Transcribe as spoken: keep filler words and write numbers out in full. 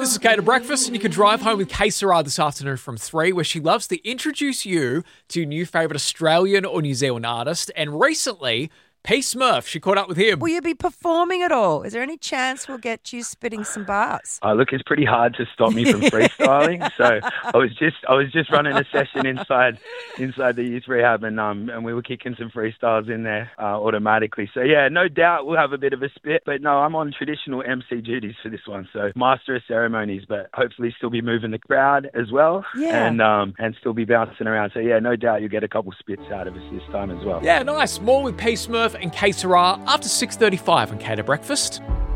This is Kate at Breakfast, and you can drive home with Kay Sarah this afternoon from three, where she loves to introduce you to your new favourite Australian or New Zealand artist. And recently, P. Smurf, she caught up with him. Will you be performing at all? Is there any chance we'll get you spitting some bars? Uh, look, it's pretty hard to stop me from freestyling. So I was just I was just running a session inside inside the youth rehab, and um and we were kicking some freestyles in there uh, automatically. So yeah, no doubt we'll have a bit of a spit. But no, I'm on traditional M C duties for this one, so master of ceremonies, but hopefully still be moving the crowd as well, Yeah. and um and still be bouncing around. So yeah, no doubt you'll get a couple spits out of us this time as well. Yeah, nice. More with P. Smurf and Kay Sarah after six thirty-five on Kate at Breakfast.